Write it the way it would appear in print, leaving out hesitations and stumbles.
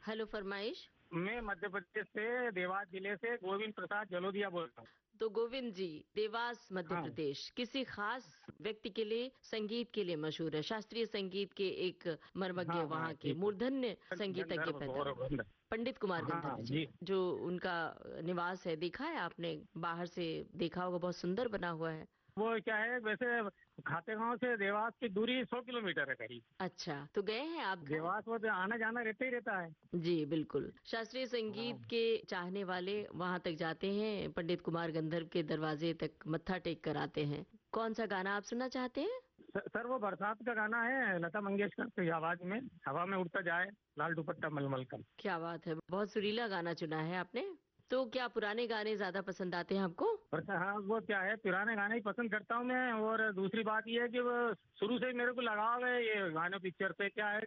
Hello फरमाइश। मैं मध्य प्रदेश से देवास जिले से गोविंद प्रसाद जलोदिया बोल रहा हूँ। तो गोविंद जी, देवास मध्य हाँ प्रदेश किसी खास व्यक्ति के लिए, संगीत के लिए मशहूर है, शास्त्रीय संगीत के एक मर्मज्ञ, हाँ हाँ, वहाँ के ठीक है। मूर्धन्य संगीतज्ञ गंधर्व पैदा गौरव हुए। गंधर्व। पंडित कुमार हाँ गंधर्व जी, जी। जो उनका निवास है, देखा है आपने? बाहर से देखा होगा, बहुत सुंदर बना हुआ है। वो क्या है वैसे, खातेगांव से देवास की दूरी 100 किलोमीटर है करीब। अच्छा, तो गए हैं आप? देवास वो तो आना जाना रहता ही रहता है। जी बिल्कुल, शास्त्रीय हाँ। संगीत के चाहने वाले वहां तक जाते हैं, पंडित कुमार गंधर्व के दरवाजे तक मत्था टेक कर आते हैं। कौन सा गाना आप सुनना चाहते हैं? सर वो बरसात का गाना है, लता मंगेशकर की आवाज में, हवा में उड़ता जाए लाल दुपट्टा मलमल का। क्या बात है, बहुत सुरीला गाना चुना है आपने। तो क्या पुराने गाने ज्यादा पसंद आते हैं आपको? और हाँ, वो क्या है, पुराने गाने ही पसंद करता हूँ मैं। और दूसरी बात ये है कि वो शुरू से ही मेरे को लगाव है ये गाने पिक्चर से। क्या है